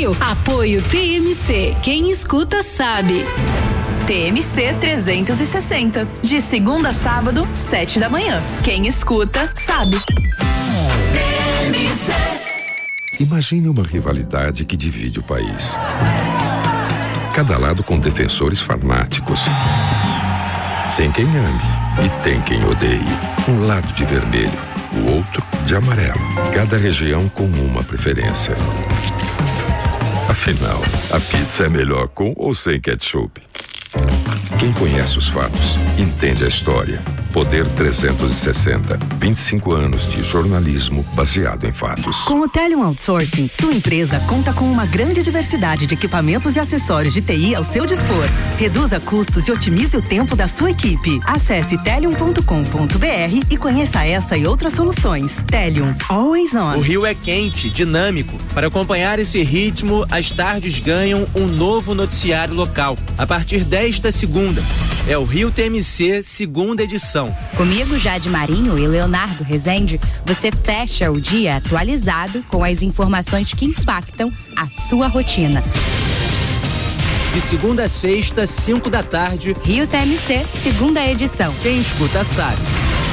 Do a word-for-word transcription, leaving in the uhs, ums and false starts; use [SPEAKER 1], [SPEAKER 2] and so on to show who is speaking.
[SPEAKER 1] Rio. Apoio T M C. Quem escuta sabe. T M C trezentos e sessenta. De segunda a sábado, sete da manhã. Quem escuta sabe. T M C.
[SPEAKER 2] Imagine uma rivalidade que divide o país. Cada lado com defensores fanáticos. Tem quem ame e tem quem odeie. Um lado de vermelho, o outro de amarelo. Cada região com uma preferência. Afinal, a pizza é melhor com ou sem ketchup? Quem conhece os fatos, entende a história. Poder trezentos e sessenta, vinte e cinco anos de jornalismo baseado em fatos.
[SPEAKER 3] Com o Telium Outsourcing, sua empresa conta com uma grande diversidade de equipamentos e acessórios de T I ao seu dispor. Reduza custos e otimize o tempo da sua equipe. Acesse telium ponto com ponto b r e conheça essa e outras soluções. Telium, always on.
[SPEAKER 4] O Rio é quente, dinâmico. Para acompanhar esse ritmo, as tardes ganham um novo noticiário local. A partir desta segunda, é o Rio T M C, segunda edição.
[SPEAKER 5] Comigo, Jade Marinho e Leonardo Rezende, você fecha o dia atualizado com as informações que impactam a sua rotina.
[SPEAKER 4] De segunda a sexta, cinco da tarde,
[SPEAKER 5] Rio T M C, segunda edição.
[SPEAKER 4] Quem escuta sabe.